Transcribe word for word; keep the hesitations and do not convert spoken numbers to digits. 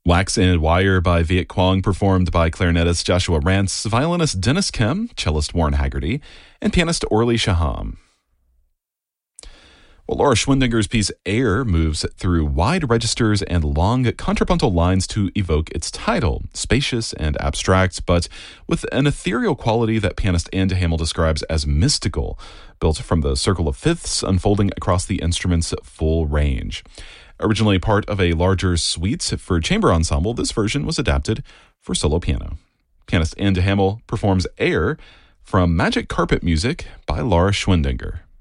Wax and Wire by Viet Quang, performed by clarinetist Joshua Rance, violinist Dennis Kim, cellist Warren Haggerty, and pianist Orly Shaham. Well, Laura Schwindinger's piece Air moves through wide registers and long contrapuntal lines to evoke its title, spacious and abstract, but with an ethereal quality that pianist Anne DeHamel describes as mystical, built from the circle of fifths unfolding across the instrument's full range. Originally part of a larger suite for chamber ensemble, this version was adapted for solo piano. Pianist Anne DeHamel performs Air from Magic Carpet Music by Laura Schwindinger.